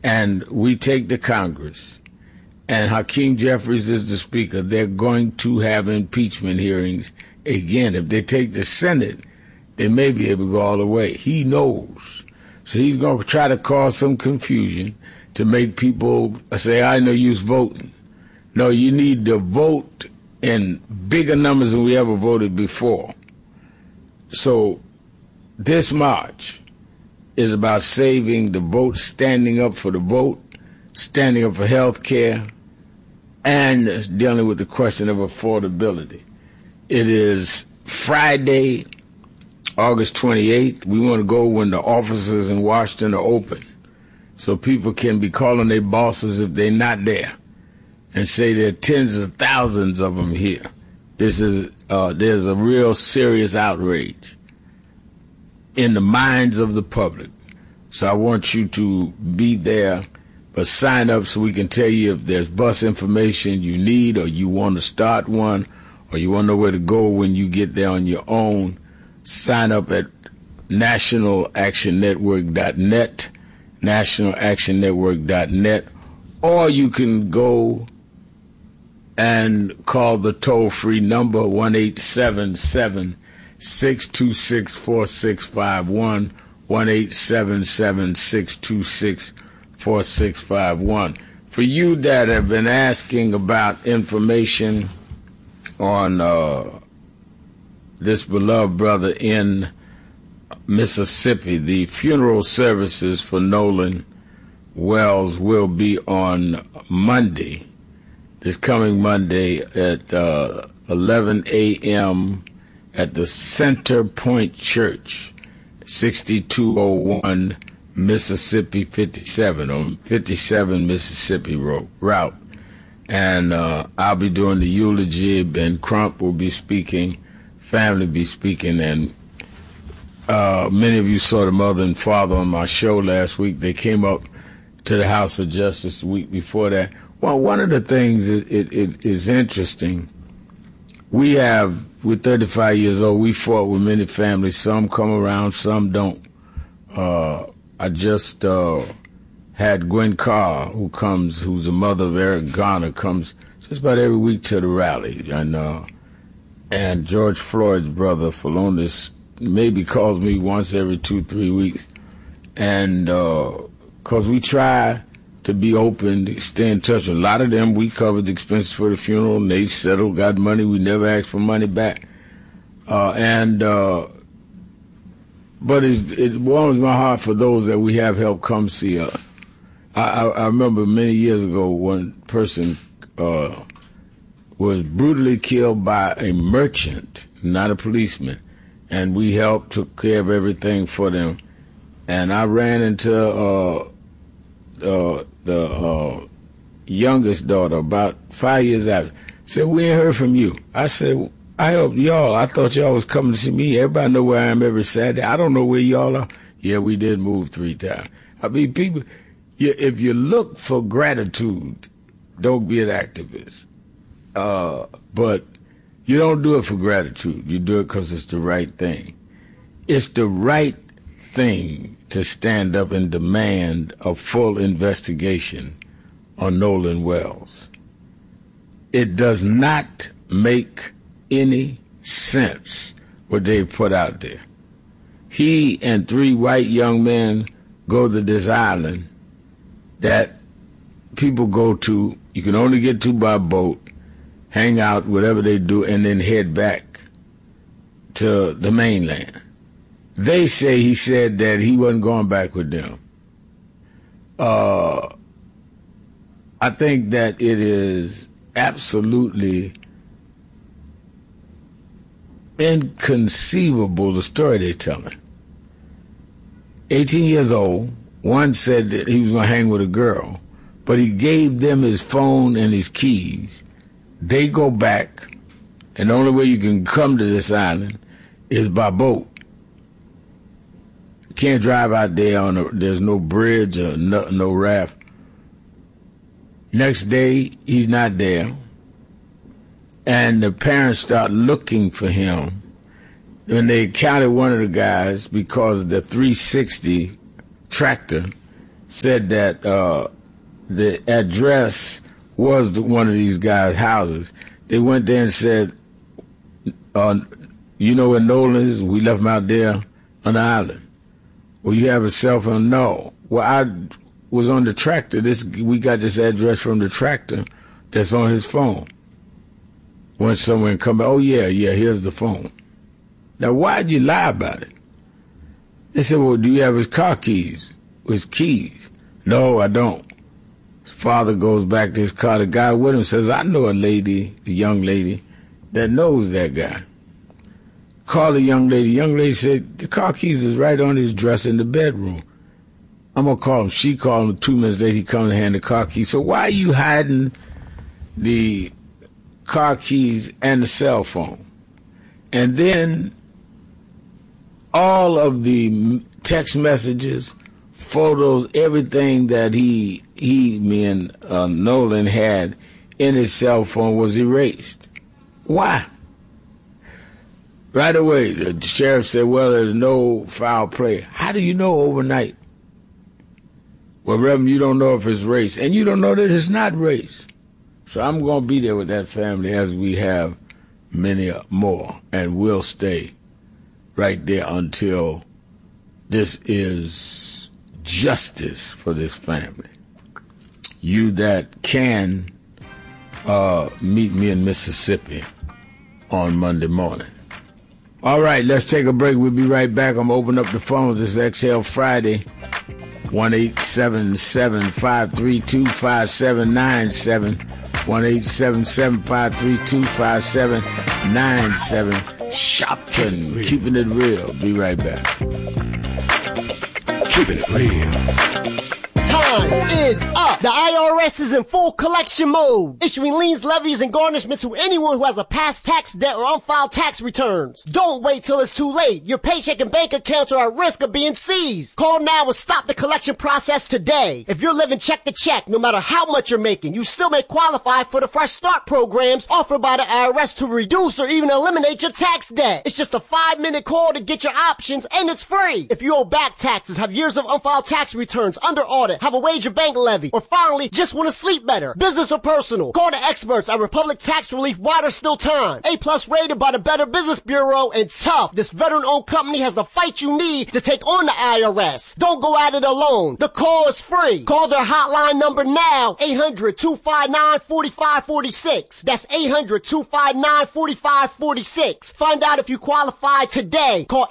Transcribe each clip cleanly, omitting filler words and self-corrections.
and we take the Congress, and Hakeem Jeffries is the Speaker, they're going to have impeachment hearings again. If they take the Senate, they may be able to go all the way. He knows. So he's going to try to cause some confusion to make people say, I know you's voting. No, you need to vote in bigger numbers than we ever voted before. So this march is about saving the vote, standing up for the vote, standing up for health care, and dealing with the question of affordability. It is Friday, August 28th. We want to go when the offices in Washington are open so people can be calling their bosses if they're not there and say there are tens of thousands of them here. There's a real serious outrage in the minds of the public. So I want you to be there, but sign up so we can tell you if there's bus information you need, or you want to start one, or you want to know where to go when you get there on your own. Sign up at nationalactionnetwork.net, nationalactionnetwork.net, or you can go and call the toll-free number 1-877-626-4651, 1-877-626-4651. For you that have been asking about information on this beloved brother in Mississippi, the funeral services for Nolan Wells will be on Monday, this coming Monday at 11 a.m. at the Center Point Church, 6201 Mississippi 57, on 57 Mississippi route. And I'll be doing the eulogy, Ben Crump will be speaking, family be speaking, and many of you saw the mother and father on my show last week. They came up to the House of Justice the week before that. Well, one of the things it is interesting, we're 35 years old, we fought with many families, some come around, some don't. I just had Gwen Carr, who's the mother of Eric Garner, comes just about every week to the rally, and George Floyd's brother, Phalonis, maybe calls me once every 2-3 weeks, and because we try to be open, to stay in touch. A lot of them, we covered the expenses for the funeral, and they settled, got money. We never asked for money back. But it warms my heart for those that we have helped come see us. I remember many years ago one person was brutally killed by a merchant, not a policeman, and we helped, took care of everything for them. And I ran into the youngest daughter about 5 years after. Said, we ain't heard from you. I said, I helped y'all. I thought y'all was coming to see me. Everybody know where I am every Saturday. I don't know where y'all are. Yeah, we did move 3 times. I mean, people, if you look for gratitude, don't be an activist. But you don't do it for gratitude. You do it because it's the right thing. It's the right thing to stand up and demand a full investigation on Nolan Wells. It does not make any sense what they put out there. He and 3 white young men go to this island that people go to, you can only get to by boat, hang out, whatever they do, and then head back to the mainland. They say he said that he wasn't going back with them. I think that it is absolutely inconceivable, the story they're telling. 18 years old, one said that he was going to hang with a girl, but he gave them his phone and his keys. They go back, and the only way you can come to this island is by boat. You can't drive out there there's no bridge or no raft. Next day, he's not there. And the parents start looking for him. And they counted one of the guys because the 360 tractor said that the address was one of these guys' houses. They went there and said, you know where Nolan is? We left him out there on the island. Well, you have a cell phone? No. Well, I was on the tractor. We got this address from the tractor that's on his phone. Went somewhere and come back, oh, yeah, here's the phone. Now, why'd you lie about it? They said, well, do you have his car keys? His keys? No, I don't. His father goes back to his car. The guy with him says, I know a young lady that knows that guy. Call the young lady. Young lady said, the car keys is right on his dresser in the bedroom. I'm going to call him. She called him. 2 minutes later, he comes and hand the car keys. So why are you hiding the car keys and the cell phone? And then all of the text messages, photos, everything that me and Nolan had in his cell phone was erased. Why? Right away, the sheriff said, well, there's no foul play. How do you know overnight? Well, Reverend, you don't know if it's race, and you don't know that it's not race. So I'm going to be there with that family as we have many more, and we'll stay right there until this is justice for this family. You that can meet me in Mississippi on Monday morning. All right, let's take a break. We'll be right back. I'm going to open up the phones. It's Exhale Friday. 1-877-532-5797. 1-877-532-5797. Shopton, keeping it real. Be right back. Keeping it real. Time is up. The IRS is in full collection mode, issuing liens, levies, and garnishments to anyone who has a past tax debt or unfiled tax returns. Don't wait till it's too late. Your paycheck and bank accounts are at risk of being seized. Call now and stop the collection process today. If you're living check to check, no matter how much you're making, you still may qualify for the Fresh Start programs offered by the IRS to reduce or even eliminate your tax debt. It's just a 5-minute call to get your options, and it's free. If you owe back taxes, have years of unfiled tax returns under audit, have a wage or bank levy, or finally just want to sleep better, business or personal, call the experts at Republic Tax Relief while there's still time. A+ rated by the Better Business Bureau, and tough. This veteran-owned company has the fight you need to take on the IRS. Don't go at it alone. The call is free. Call their hotline number now, 800-259-4546. That's 800-259-4546. Find out if you qualify today. Call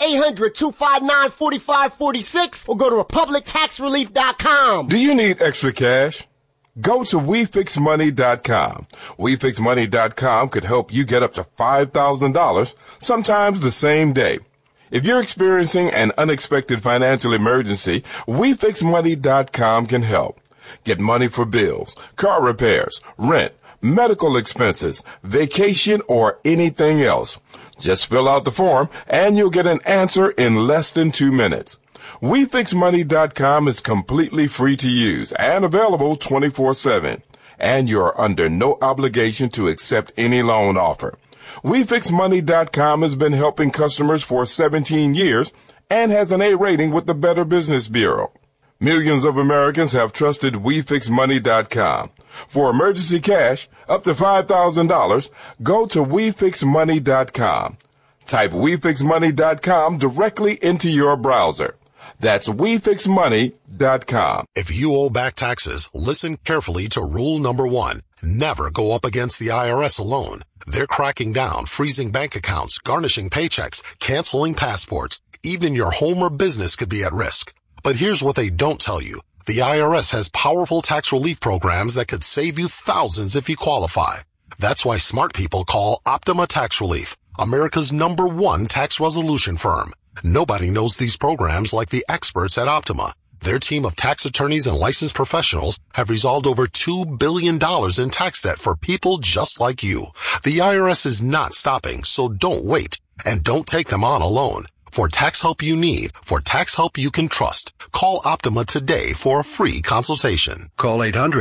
800-259-4546 or go to republictaxrelief.com. Do you need extra cash? Go to WeFixMoney.com. WeFixMoney.com could help you get up to $5,000, sometimes the same day. If you're experiencing an unexpected financial emergency, WeFixMoney.com can help. Get money for bills, car repairs, rent, medical expenses, vacation, or anything else. Just fill out the form and you'll get an answer in less than 2 minutes. WeFixMoney.com is completely free to use and available 24/7. And you're under no obligation to accept any loan offer. WeFixMoney.com has been helping customers for 17 years and has an A rating with the Better Business Bureau. Millions of Americans have trusted WeFixMoney.com. For emergency cash, up to $5,000, go to WeFixMoney.com. Type WeFixMoney.com directly into your browser. That's WeFixMoney.com. If you owe back taxes, listen carefully to rule number 1. Never go up against the IRS alone. They're cracking down, freezing bank accounts, garnishing paychecks, canceling passports. Even your home or business could be at risk. But here's what they don't tell you. The IRS has powerful tax relief programs that could save you thousands if you qualify. That's why smart people call Optima Tax Relief, America's #1 tax resolution firm. Nobody knows these programs like the experts at Optima. Their team of tax attorneys and licensed professionals have resolved over $2 billion in tax debt for people just like you. The IRS is not stopping, so don't wait. And don't take them on alone. For tax help you need, for tax help you can trust, call Optima today for a free consultation. Call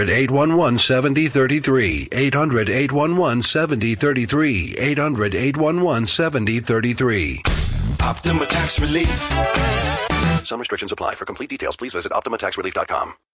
800-811-7033, 800-811-7033, 800-811-7033. Optima Tax Relief. Some restrictions apply. For complete details, please visit OptimaTaxRelief.com.